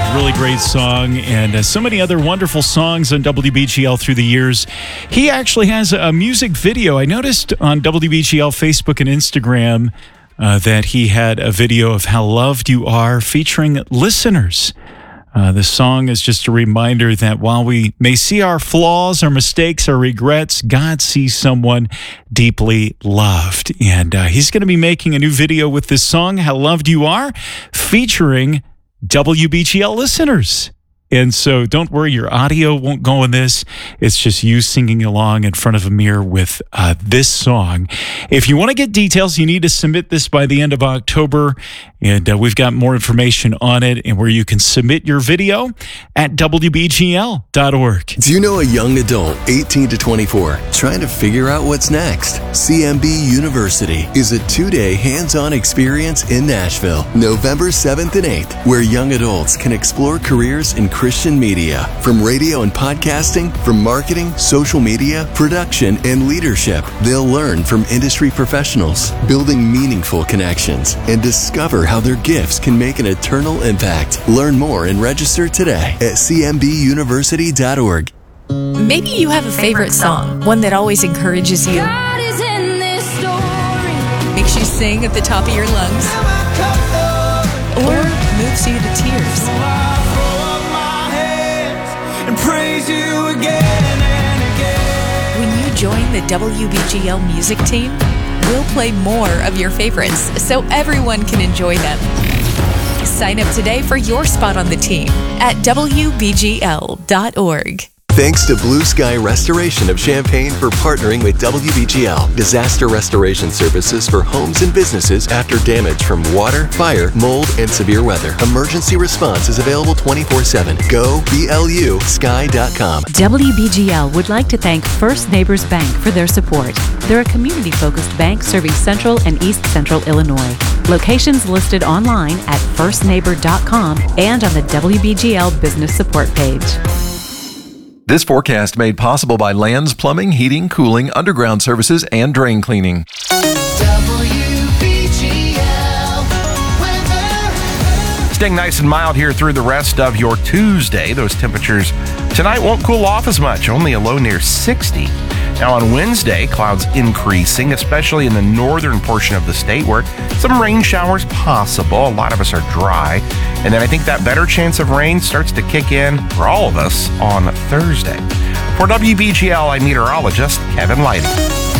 Really great song, and so many other wonderful songs on WBGL through the years. He actually has a music video. I noticed on WBGL Facebook and Instagram that he had a video of How Loved You Are featuring listeners. The song is just a reminder that while we may see our flaws, our mistakes, our regrets, God sees someone deeply loved. And he's going to be making a new video with this song, How Loved You Are, featuring WBGL listeners. And so don't worry, your audio won't go in this. It's just you singing along in front of a mirror with this song. If you want to get details, you need to submit this by the end of October. And we've got more information on it and where you can submit your video at WBGL.org. Do you know a young adult, 18 to 24, trying to figure out what's next? CMB University is a 2-day hands-on experience in Nashville, November 7th and 8th, where young adults can explore careers in Christian media, from radio and podcasting, from marketing, social media, production, and leadership. They'll learn from industry professionals, building meaningful connections, and discover how their gifts can make an eternal impact. Learn more and register today at cmbuniversity.org. Maybe you have a favorite song, one that always encourages you, God is in this story. makes you sing at the top of your lungs, or moves you to tears. Praise you again and again. When you join the WBGL music team, we'll play more of your favorites so everyone can enjoy them. Sign up today for your spot on the team at WBGL.org. Thanks to Blue Sky Restoration of Champaign for partnering with WBGL, disaster restoration services for homes and businesses after damage from water, fire, mold, and severe weather. Emergency response is available 24/7. Go BLUSky.com. WBGL would like to thank First Neighbors Bank for their support. They're a community-focused bank serving Central and East Central Illinois. Locations listed online at firstneighbor.com and on the WBGL Business Support page. This forecast made possible by Lands Plumbing, Heating, Cooling, Underground Services, and Drain Cleaning. WBGL weather. Staying nice and mild here through the rest of your Tuesday. Those temperatures tonight won't cool off as much, only a low near 60. Now on Wednesday, clouds increasing, especially in the northern portion of the state where some rain showers possible. A lot of us are dry. And then I think that better chance of rain starts to kick in for all of us on Thursday. For WBGL, I'm meteorologist Kevin Lighty.